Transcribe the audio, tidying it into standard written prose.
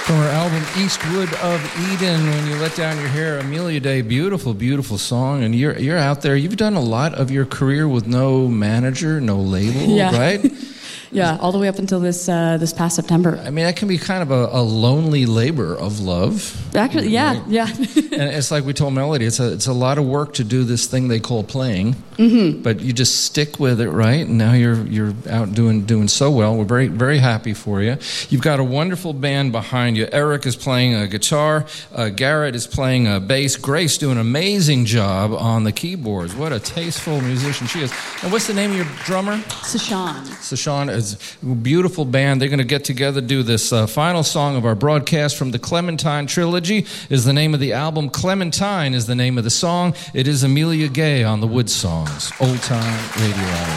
From her album Eastwood of Eden, When You Let Down Your Hair, Amelia Day, beautiful, beautiful song. And you're out there. You've done a lot of your career with no manager, no label, right? Yeah, all the way up until this past September. I mean, that can be kind of a lonely labor of love. Actually, yeah, right? yeah. And it's like we told Melody, it's a lot of work to do this thing they call playing. Mm-hmm. But you just stick with it, right? And now you're out doing so well. We're very, very happy for you. You've got a wonderful band behind you. Eric is playing a guitar. Garrett is playing a bass. Grace doing an amazing job on the keyboards. What a tasteful musician she is. And what's the name of your drummer? Sashan. Sashan is a beautiful band. They're going to get together, do this final song of our broadcast from the Clementine Trilogy. Is the name of the album. Clementine is the name of the song. It is Amelia Gay on the Wood Songs. Old Time Radio Hour.